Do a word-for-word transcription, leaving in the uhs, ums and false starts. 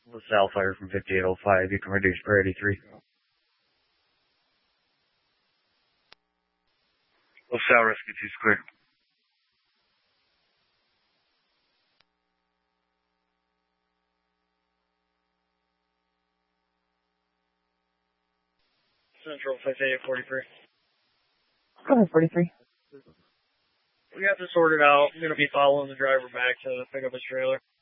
LaSalle Fire from fifty-eight oh five. You can reduce priority three. LaSalle Rescue two is clear. Central fifty-eight forty-three. Go ahead, forty-three. We got this sorted out. I'm going to be following the driver back to pick up his trailer.